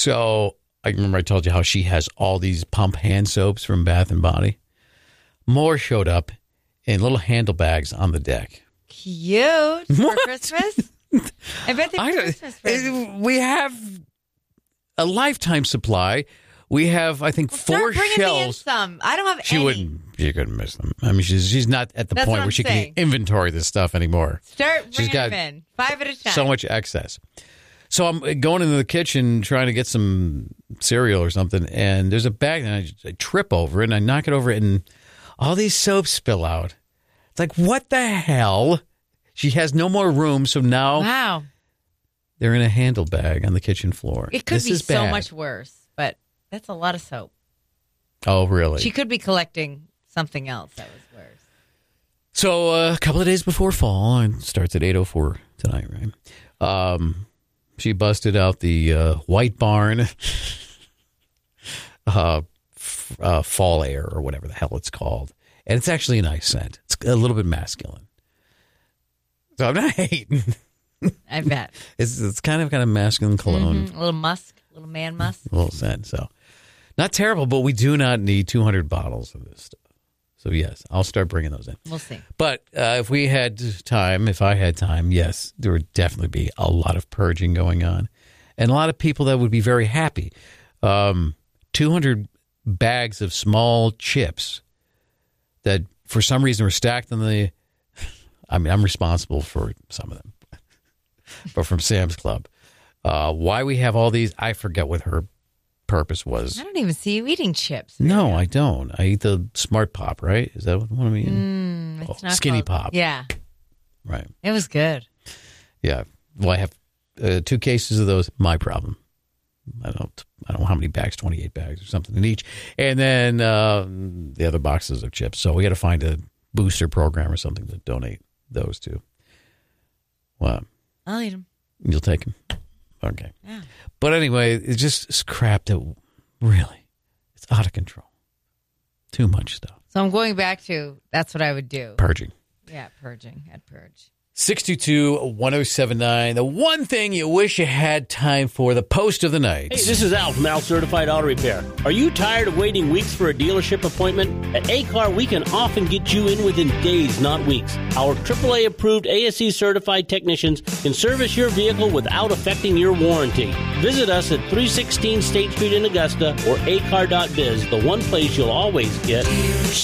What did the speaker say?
So I remember I told you how she has all these pump hand soaps from Bath and Body. More showed up in little handle bags on the deck. Cute. For Christmas? I bet they're Christmas presents. We have a lifetime supply. We have, I think, 4 bringing shells. me in some. I don't have any. She couldn't miss them. I mean, she's not at the That's point what where I'm she saying. can inventory this stuff anymore. Start She's bringing got them in. 5 at a time. so much excess. So I'm going into the kitchen trying to get some cereal or something, and there's a bag, and I trip over it, and I knock it over, and all these soaps spill out. It's like, what the hell? She has no more room, so now Wow. they're in a handle bag on the kitchen floor. It could This be is so bad. much worse, but that's a lot of soap. Oh, really? She could be collecting something else that was worse. So a couple of days before fall, it starts at 8:04 tonight, right? She busted out the White Barn Fall Air or whatever the hell it's called. And it's actually a nice scent. It's a little bit masculine. So I'm not hating. I bet. It's kind of masculine cologne. A little musk, a little man musk. A little scent. So not terrible, but we do not need 200 bottles of this stuff. So, yes, I'll start bringing those in. We'll see. But if I had time, yes, there would definitely be a lot of purging going on. And a lot of people that would be very happy. 200 bags of small chips that for some reason were stacked on the... I mean, I'm responsible for some of them. But from Sam's Club. Why we have all these, I forget what her purpose was. I don't even see you eating chips. No, I don't. I eat the Smart Pop, right? Is that what I'm eating? It's not Skinny called- Pop. Yeah. Right. It was good. Yeah. Well, I have 2 cases of those. My problem. I don't know how many bags, 28 bags or something in each. And then the other boxes of chips. So we got to find a booster program or something to donate those to. Well, I'll eat them. you'll take them. Okay. Yeah. But anyway, it's crap that really, it's out of control. Too much stuff. So I'm going back to, that's what I would do. Purging. Yeah, purging. I'd purge. 622-1079. The one thing you wish you had time for, the post of the night. Hey, this is Al from Al Certified Auto Repair. Are you tired of waiting weeks for a dealership appointment? At A-Car, we can often get you in within days, not weeks. Our AAA-approved ASE certified technicians can service your vehicle without affecting your warranty. Visit us at 316 State Street in Augusta or acar.biz, the one place you'll always get